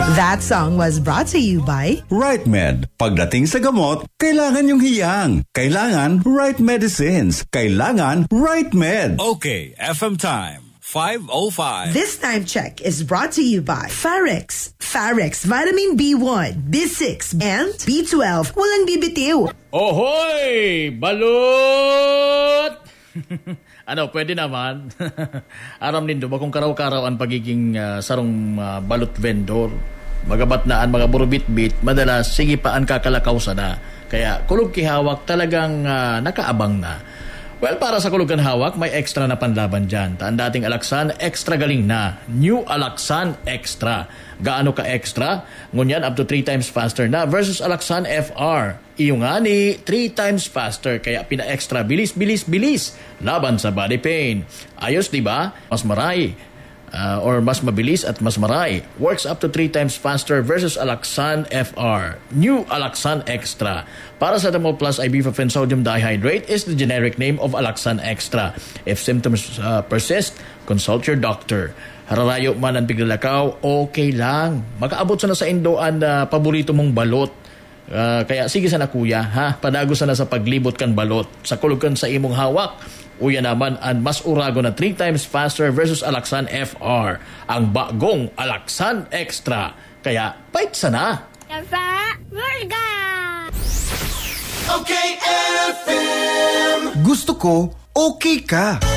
That song was brought to you by Right Med. Pagdating sa gamot, kailangan yung hiyang. Kailangan right medicines. Kailangan Right Med. Okay, FM time. 5:05. This time check is brought to you by Farex. Farex Vitamin B1, B6, and B12. Walang bibitiw. Ohoy! Balot! Ano, pwede naman. Aram din ba kung karaw-karaw ang pagiging sarong balot vendor. Magabatnaan, mga burubit-bit, madalas sige pa ang kakalakaw sana. Kaya kulog kihawak talagang nakaabang na. Well, para sa kulugan hawak, may extra na panlaban dyan. Taan dating Alaksan, extra galing na. New Alaksan Extra. Gaano ka extra? Ngunyan, up to 3 times faster na versus Alaksan FR. Iyo nga ni 3 times faster, kaya pina-extra bilis. Laban sa body pain. Ayos, di ba? Mas maray. Or mas mabilis at mas maray. Works up to 3 times faster versus Alaksan FR. New Alaksan Extra. Paracetamol plus ibuprofen sodium dihydrate is the generic name of Alaksan Extra. If symptoms persist, consult your doctor. Hararayo man ang biglalakaw, okay lang. Makaabot sa na sa indoan na paborito mong balot. Kaya sige sana kuya, ha? Padago sana sa paglibot kan balot. Sa kulugan sa imong hawak. Uya naman ang mas urago na 3 times faster versus Alaksan FR. Ang bagong Alaksan Extra. Kaya, fight sana! Okay, FM! Gusto ko, okay ka!